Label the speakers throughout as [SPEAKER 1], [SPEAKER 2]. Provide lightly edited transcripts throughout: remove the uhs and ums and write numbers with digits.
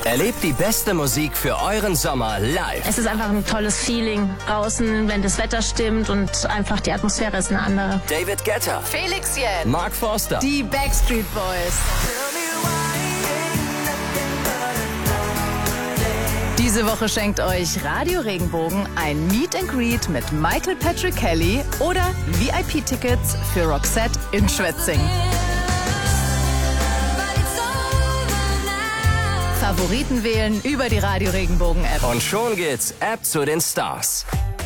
[SPEAKER 1] Erlebt die beste Musik für euren Sommer live.
[SPEAKER 2] Es ist einfach ein tolles Feeling draußen, wenn das Wetter stimmt und einfach die Atmosphäre ist eine andere.
[SPEAKER 1] David Guetta,
[SPEAKER 3] Felix Jähn,
[SPEAKER 1] Mark Forster,
[SPEAKER 3] die Backstreet Boys. Diese Woche schenkt euch Radio Regenbogen ein Meet and Greet mit Michael Patrick Kelly oder VIP-Tickets für Roxette in Schwetzing. Favoriten wählen über die Radio Regenbogen App.
[SPEAKER 1] Und schon geht's App zu den Stars.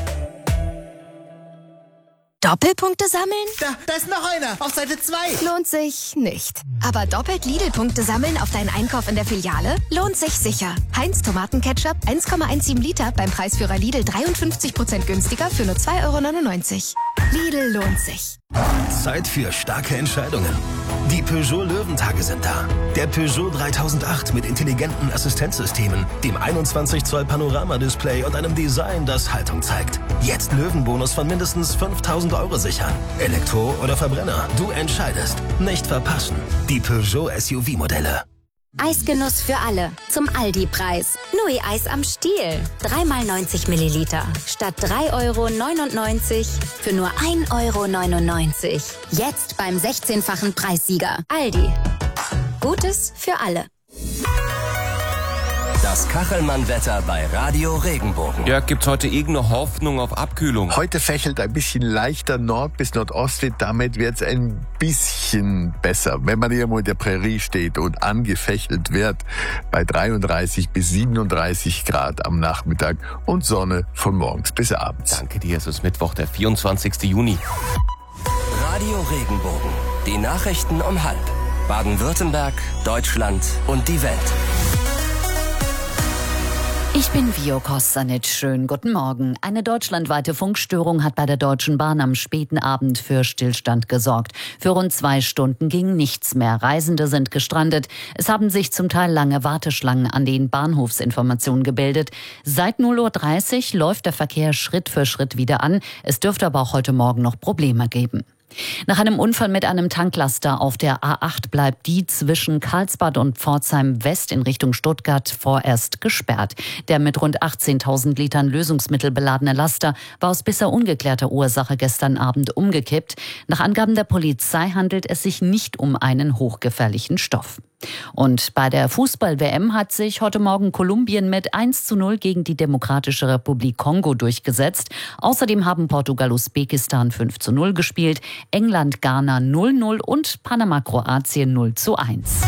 [SPEAKER 4] Doppelpunkte sammeln?
[SPEAKER 5] Da ist noch einer, auf Seite 2.
[SPEAKER 4] Lohnt sich nicht. Aber doppelt Lidl-Punkte sammeln auf deinen Einkauf in der Filiale? Lohnt sich sicher. Heinz Tomatenketchup 1,17 Liter beim Preisführer Lidl 53% günstiger für nur 2,99 €. Lidl lohnt sich.
[SPEAKER 6] Zeit für starke Entscheidungen. Die Peugeot Löwentage sind da. Der Peugeot 3008 mit intelligenten Assistenzsystemen, dem 21 Zoll Panoramadisplay und einem Design, das Haltung zeigt. Jetzt Löwenbonus von mindestens 5.000 € sichern. Elektro oder Verbrenner, du entscheidest. Nicht verpassen. Die Peugeot SUV-Modelle.
[SPEAKER 7] Eisgenuss für alle. Zum Aldi-Preis. Nui-Eis am Stiel. 3x90 Milliliter. Statt 3,99 € für nur 1,99 €. Jetzt beim 16-fachen Preissieger. Aldi. Gutes für alle.
[SPEAKER 1] Das Kachelmann-Wetter bei Radio Regenbogen.
[SPEAKER 8] Ja, gibt's heute irgendeine Hoffnung auf Abkühlung?
[SPEAKER 9] Heute fächelt ein bisschen leichter Nord- bis Nordostwind, damit wird's ein bisschen besser. Wenn man irgendwo in der Prärie steht und angefächelt wird, bei 33 bis 37 Grad am Nachmittag und Sonne von morgens bis abends.
[SPEAKER 8] Danke dir, es ist Mittwoch, der 24. Juni.
[SPEAKER 1] Radio Regenbogen. Die Nachrichten um 12:30. Baden-Württemberg, Deutschland und die Welt.
[SPEAKER 10] Ich bin Vio Kostanic. Schönen guten Morgen. Eine deutschlandweite Funkstörung hat bei der Deutschen Bahn am späten Abend für Stillstand gesorgt. Für rund 2 Stunden ging nichts mehr. Reisende sind gestrandet. Es haben sich zum Teil lange Warteschlangen an den Bahnhofsinformationen gebildet. Seit 0:30 Uhr läuft der Verkehr Schritt für Schritt wieder an. Es dürfte aber auch heute Morgen noch Probleme geben. Nach einem Unfall mit einem Tanklaster auf der A8 bleibt die zwischen Karlsbad und Pforzheim West in Richtung Stuttgart vorerst gesperrt. Der mit rund 18.000 Litern Lösungsmittel beladene Laster war aus bisher ungeklärter Ursache gestern Abend umgekippt. Nach Angaben der Polizei handelt es sich nicht um einen hochgefährlichen Stoff. Und bei der Fußball-WM hat sich heute Morgen Kolumbien mit 1:0 gegen die Demokratische Republik Kongo durchgesetzt. Außerdem haben Portugal-Usbekistan 5:0 gespielt, England Ghana 0:0 und Panama-Kroatien 0:1.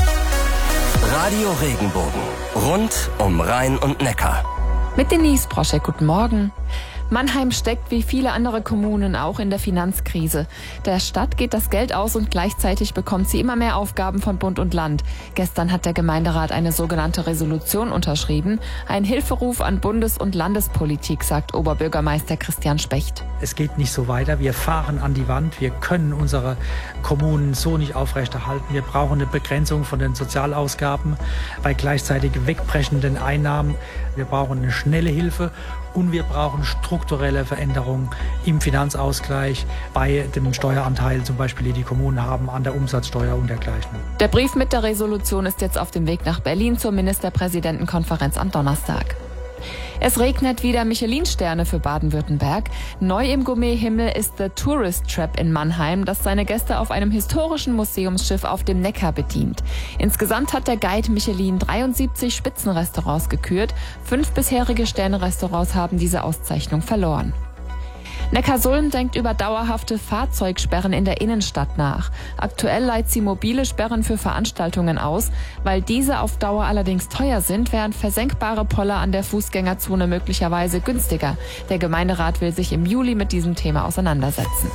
[SPEAKER 1] Radio Regenbogen. Rund um Rhein und Neckar.
[SPEAKER 11] Mit Denise Proschek, guten Morgen. Mannheim steckt wie viele andere Kommunen auch in der Finanzkrise. Der Stadt geht das Geld aus und gleichzeitig bekommt sie immer mehr Aufgaben von Bund und Land. Gestern hat der Gemeinderat eine sogenannte Resolution unterschrieben. Ein Hilferuf an Bundes- und Landespolitik, sagt Oberbürgermeister Christian Specht.
[SPEAKER 12] Es geht nicht so weiter. Wir fahren an die Wand. Wir können unsere Kommunen so nicht aufrechterhalten. Wir brauchen eine Begrenzung von den Sozialausgaben bei gleichzeitig wegbrechenden Einnahmen. Wir brauchen eine schnelle Hilfe. Und wir brauchen strukturelle Veränderungen im Finanzausgleich bei dem Steueranteil, zum Beispiel, die die Kommunen haben an der Umsatzsteuer und dergleichen.
[SPEAKER 11] Der Brief mit der Resolution ist jetzt auf dem Weg nach Berlin zur Ministerpräsidentenkonferenz am Donnerstag. Es regnet wieder Michelin-Sterne für Baden-Württemberg. Neu im Gourmet-Himmel ist The Tourist Trap in Mannheim, das seine Gäste auf einem historischen Museumsschiff auf dem Neckar bedient. Insgesamt hat der Guide Michelin 73 Spitzenrestaurants gekürt. 5 bisherige Sterne-Restaurants haben diese Auszeichnung verloren. Neckarsulm denkt über dauerhafte Fahrzeugsperren in der Innenstadt nach. Aktuell leiht sie mobile Sperren für Veranstaltungen aus. Weil diese auf Dauer allerdings teuer sind, wären versenkbare Poller an der Fußgängerzone möglicherweise günstiger. Der Gemeinderat will sich im Juli mit diesem Thema auseinandersetzen.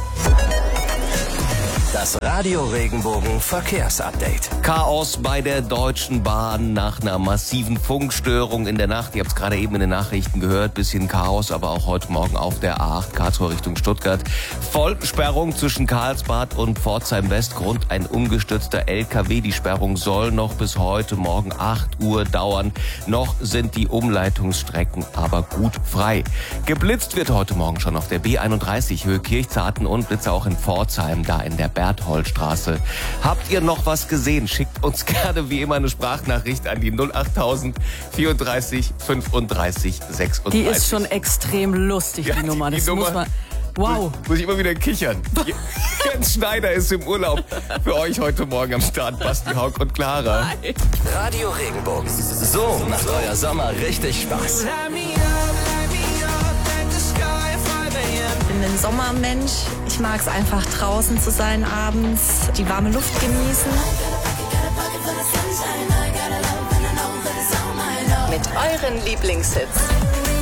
[SPEAKER 1] Das Radio Regenbogen Verkehrsupdate.
[SPEAKER 8] Chaos bei der Deutschen Bahn nach einer massiven Funkstörung in der Nacht. Ihr habt es gerade eben in den Nachrichten gehört. Bisschen Chaos, aber auch heute Morgen auf der A8 Karlsruhe Richtung Stuttgart. Vollsperrung zwischen Karlsbad und Pforzheim West. Grund ein umgestürzter LKW. Die Sperrung soll noch bis heute Morgen 8 Uhr dauern. Noch sind die Umleitungsstrecken aber gut frei. Geblitzt wird heute Morgen schon auf der B31 Höhe Kirchzarten und Blitze auch in Pforzheim, da in der Berlin Bertholdstraße. Habt ihr noch was gesehen? Schickt uns gerne wie immer eine Sprachnachricht an die 08000 34 35 36.
[SPEAKER 13] Die ist schon extrem lustig, die Nummer. Das
[SPEAKER 8] Nummer
[SPEAKER 13] muss man... Wow.
[SPEAKER 8] Muss ich immer wieder kichern. Jens Schneider ist im Urlaub. Für euch heute Morgen am Start Basti, Haug und Clara.
[SPEAKER 1] Radio Regenbogen. So macht euer Sommer richtig Spaß.
[SPEAKER 14] Ich bin ein Sommermensch. Ich mag es einfach draußen zu sein abends, die warme Luft genießen.
[SPEAKER 3] Mit euren Lieblingshits.